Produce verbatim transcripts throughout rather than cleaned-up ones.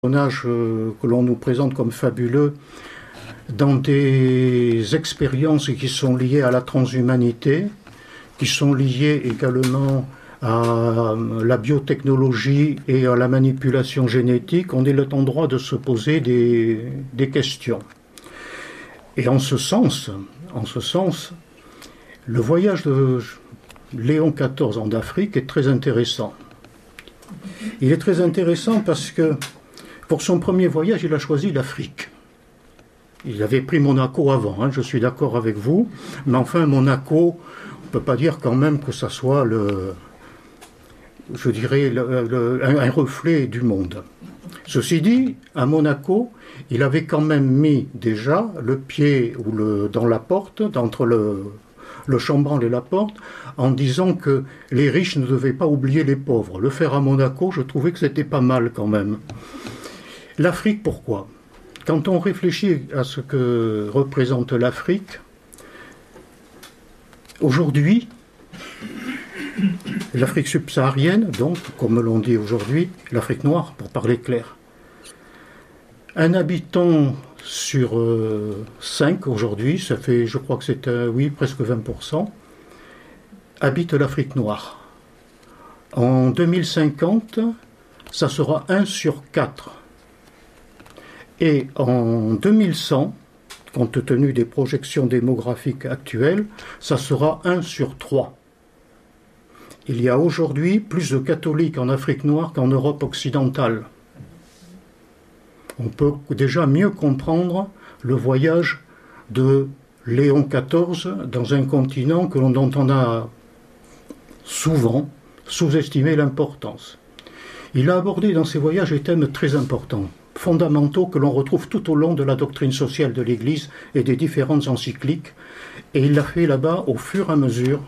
personnages que l'on nous présente comme fabuleux dans des expériences qui sont liées à la transhumanité, qui sont liées également à la biotechnologie et à la manipulation génétique, on est le droit de se poser des, des questions. Et en ce sens, en ce sens, le voyage de Léon quatorze en Afrique est très intéressant. Il est très intéressant parce que pour son premier voyage, il a choisi l'Afrique. Il avait pris Monaco avant, hein, je suis d'accord avec vous, mais enfin Monaco, on ne peut pas dire quand même que ça soit le, je dirais, le, le, un, un reflet du monde. Ceci dit, à Monaco, il avait quand même mis déjà le pied ou le, dans la porte, entre le, le chambranle et la porte, en disant que les riches ne devaient pas oublier les pauvres. Le faire à Monaco, je trouvais que c'était pas mal quand même. L'Afrique, pourquoi ? Quand on réfléchit à ce que représente l'Afrique, aujourd'hui, l'Afrique subsaharienne, donc, comme l'on dit aujourd'hui, l'Afrique noire, pour parler clair, un habitant sur euh, cinq aujourd'hui, ça fait, je crois que c'est, euh, oui, presque vingt pour cent, habite l'Afrique noire. En deux mille cinquante, ça sera un sur quatre. Et en deux mille cent, compte tenu des projections démographiques actuelles, ça sera un sur trois. Il y a aujourd'hui plus de catholiques en Afrique noire qu'en Europe occidentale. On peut déjà mieux comprendre le voyage de Léon quatorze dans un continent que l'on, dont on a souvent sous-estimé l'importance. Il a abordé dans ses voyages des thèmes très importants, fondamentaux que l'on retrouve tout au long de la doctrine sociale de l'Église et des différentes encycliques, et il l'a fait là-bas au fur et à mesure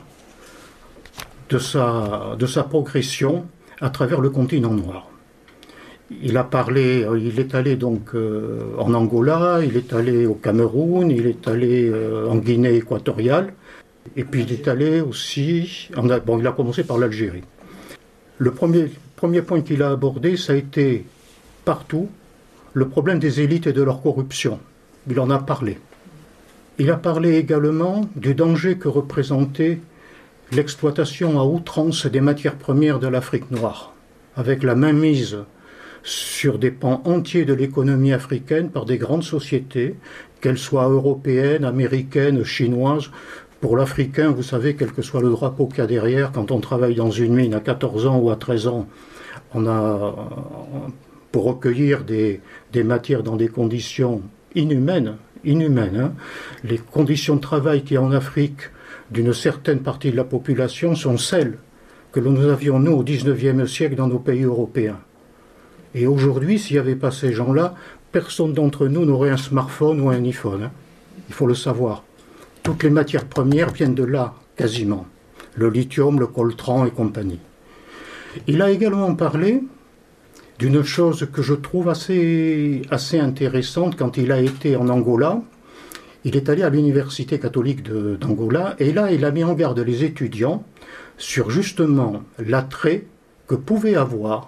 de sa, de sa progression à travers le continent noir. Il a parlé, il est allé donc euh, en Angola, il est allé au Cameroun, il est allé euh, en Guinée équatoriale, et puis il est allé aussi, en, bon, il a commencé par l'Algérie. Le premier, premier point qu'il a abordé, ça a été partout le problème des élites et de leur corruption. Il en a parlé. Il a parlé également du danger que représentait l'exploitation à outrance des matières premières de l'Afrique noire, avec la mainmise sur des pans entiers de l'économie africaine par des grandes sociétés, qu'elles soient européennes, américaines, chinoises. Pour l'Africain, vous savez, quel que soit le drapeau qu'il y a derrière, quand on travaille dans une mine à quatorze ans ou à treize ans, on a, pour recueillir des, des matières dans des conditions inhumaines, inhumaines hein. Les conditions de travail qu'il y a en Afrique d'une certaine partie de la population sont celles que nous avions, nous, au dix-neuvième siècle dans nos pays européens. Et aujourd'hui, s'il n'y avait pas ces gens-là, personne d'entre nous n'aurait un smartphone ou un iPhone. Hein. Il faut le savoir. Toutes les matières premières viennent de là, quasiment. Le lithium, le coltan et compagnie. Il a également parlé d'une chose que je trouve assez, assez intéressante quand il a été en Angola. Il est allé à l'université catholique de, d'Angola et là, il a mis en garde les étudiants sur justement l'attrait que pouvaient avoir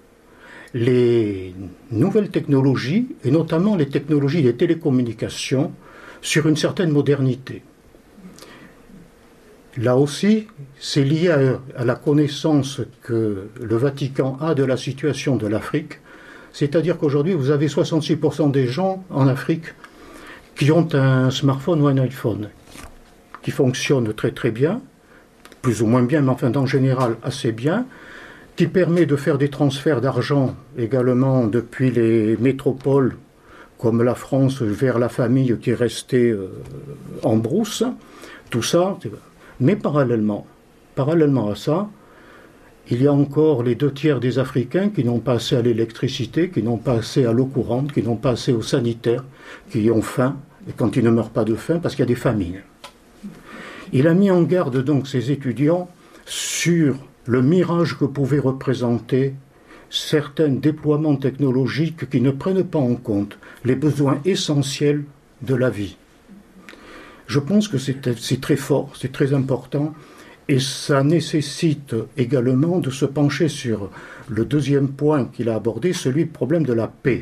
les nouvelles technologies, et notamment les technologies des télécommunications, sur une certaine modernité. Là aussi, c'est lié à, à la connaissance que le Vatican a de la situation de l'Afrique, c'est-à-dire qu'aujourd'hui, vous avez soixante-six pour cent des gens en Afrique qui ont un smartphone ou un iPhone, qui fonctionne très très bien, plus ou moins bien, mais enfin en général assez bien, qui permet de faire des transferts d'argent également depuis les métropoles comme la France vers la famille qui est restée euh, en brousse, tout ça. Mais parallèlement, parallèlement à ça, il y a encore les deux tiers des Africains qui n'ont pas accès à l'électricité, qui n'ont pas accès à l'eau courante, qui n'ont pas accès aux sanitaires, qui ont faim, et quand ils ne meurent pas de faim, parce qu'il y a des famines. Il a mis en garde donc ses étudiants sur le mirage que pouvaient représenter certains déploiements technologiques qui ne prennent pas en compte les besoins essentiels de la vie. Je pense que c'est, c'est très fort, c'est très important, Et ça nécessite également de se pencher sur le deuxième point qu'il a abordé, celui du problème de la paix.